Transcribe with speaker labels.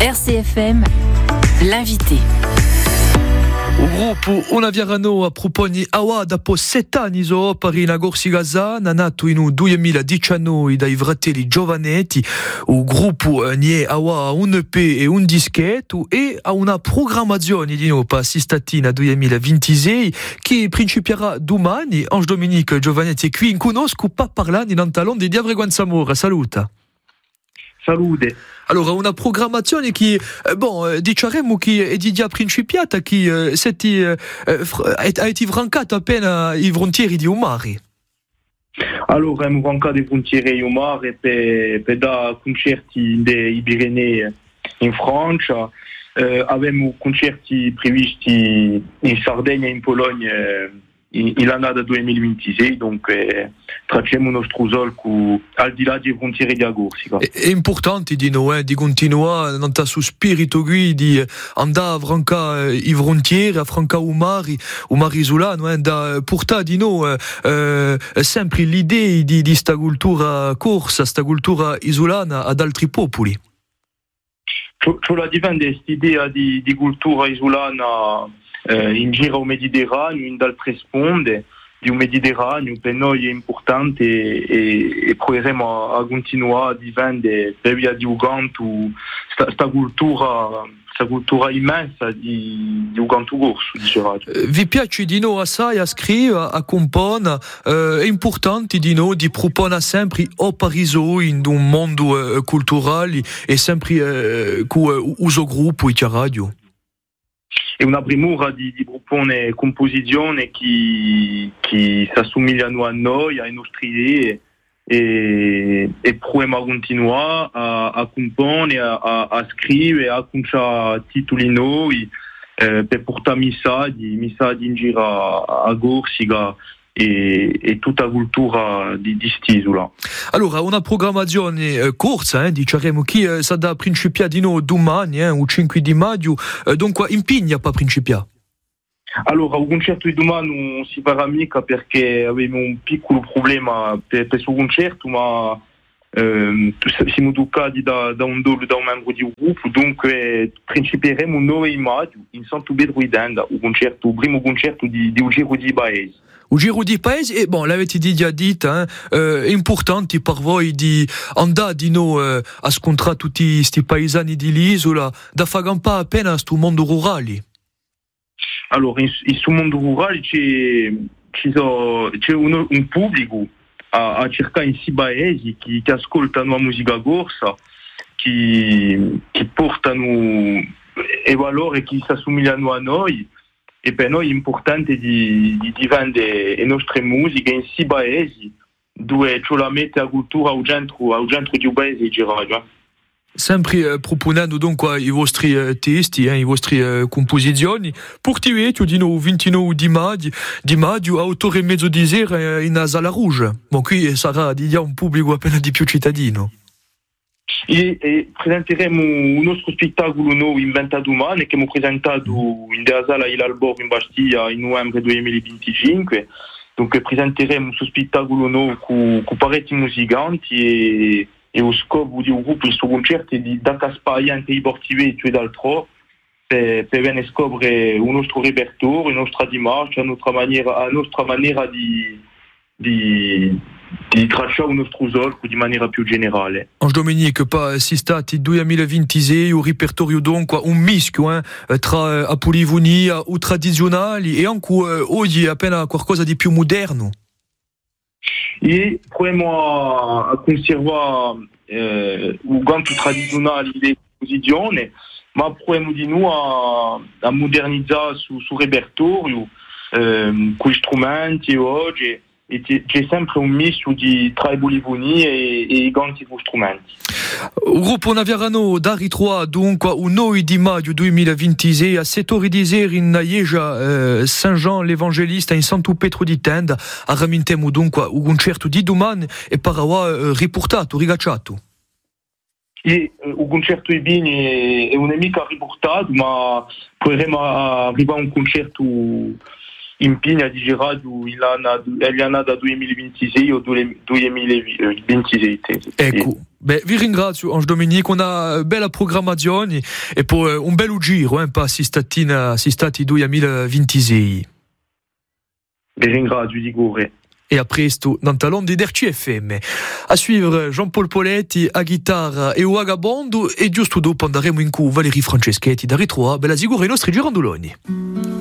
Speaker 1: RCFM, l'invité.
Speaker 2: O gruppo Una Viarano a proponi awa dopo 7 anni per in Gorsi Gazana, nato in 2019 dai fratelli giovanetti. O gruppo nie awa un EP e un dischetto e ha una programmazione di nuovo per Sistatina 2026 che principierà domani. Ange Dominique Giovanetti qui in conosco pa parlando in talon di Diavre Zamora. Saluta.
Speaker 3: Salute.
Speaker 2: Allora, una programmazione che, diciamo che è già principiata, che ha été vrancata appena i frontieri di Umari.
Speaker 3: Allora, abbiamo brancato i frontieri di Umari per dare concerti nei Pirenei in Francia. Abbiamo concerti previsti in Sardegna e in Polonia l'annata 2026, dunque tracciamo il nostro solco al di là delle frontiere di Gorsica.
Speaker 2: È importante di noi, di continuare nel suo spirito di andare a francare i frontieri, a francare Umari isolano, da portare di noi sempre l'idea di questa cultura corsa, questa cultura isolana ad altri popoli.
Speaker 3: C'è la difende questa idea di cultura isolana in giro al Mediterraneo, in altre sponde di un Mediterraneo, per noi è importante e proveremo a continuare a difendere per via di Ugantu questa cultura immensa di Ugantu Gorso, diceva.
Speaker 2: Vi piace di noi assai a scrivere, a comporre, è importante di noi di proporre sempre o Pariso in un mondo culturale e sempre con uso gruppo e radio.
Speaker 3: È una premura di proporre composizioni che si assomigliano a noi, ai nostri idee e proviamo a continuare a comporre, a scrivere, a conciare titoli nuovi per portare messaggi in giro a Gorsica e tutta la cultura di quest'isola.
Speaker 2: Allora, una programmazione corsa, diciamo che sarà principiare di nuovo domani, il 5 di maggio, dunque impegna per principiare.
Speaker 3: Allora, il concerto di domani non si farà mica perché avevamo un piccolo problema per questo concerto, ma siamo toccati da un membro di gruppo, dunque principieremo il 9 maggio in Santo Pedro Idenda, il primo concerto di Giro di Paese.
Speaker 2: Il Giro di Paese, e l'avete già detto, è importante per voi di andare di noi a scontrare tutti questi paesani dell'isola, da fare un po' appena a questo mondo rurale.
Speaker 3: Allora, in questo mondo rurale c'è un pubblico a cercare in questi paesi che ascoltano la musica gorsa, che portano i valori che si assomigliano a noi. E per noi è importante di difendere le nostre musiche in questi paesi dove c'è la mette la cultura al centro di un paese girato.
Speaker 2: Sempre proponendo dunque i vostri testi, i vostri composizioni, portivete di nuovo 29 di maggio a 8:30 di sera in Sala Rouge. Ma qui sarà di un pubblico appena di più cittadino.
Speaker 3: E presenteremo un nostro spettacolo nuovo inventato domani che abbiamo presentato in della sala Il Albor in Bastiglia in novembre 2025. Dunque presenteremo questo spettacolo nuovo con parecchi musicanti e lo scopo di un gruppo in questo concerto è di dare spazio i portivi e d'altro per venire scoprire il nostro repertorio, la nostra dimarcia, la nostra maniera di tracciare il nostro solco di maniera più generale.
Speaker 2: Ange Dominique, si stati 2026 il repertorio dunque un mischio tra la polifonia o tradizionali e anche oggi appena qualcosa di più moderno.
Speaker 3: E proviamo a conservare il canto tradizionale delle composizioni, ma proviamo di nuovo a modernizzare sul repertorio con gli strumenti oggi. E c'è sempre un misto tra i polifonie e i canti con strumenti.
Speaker 2: Il gruppo Una Viarano da ritrova dunque il 9 di maggio 2026 a 7 ore di sera in Naieja Saint Jean l'Evangelista in Santo Pedro di Tenda. Ramintemo dunque un concerto di domani e parawa riportato, rigacciato.
Speaker 3: E il concerto di Bini è un mica riportato, ma proveremo a arrivare a un concerto impegna di Gerardo l'anno da 2026 o 2026.
Speaker 2: Ecco, vi ringrazio Ange Dominique, una bella programmazione e poi un bello giro, per assistati 2026.
Speaker 3: Vi ringrazio di cuore.
Speaker 2: E a presto dans talon di RCFM. A suivre Jean-Paul Poletti a chitarra e o vagabondo e giusto dopo andaremo in cu Valérie Franceschetti da ritrova bella sigura i nostri girandoloni.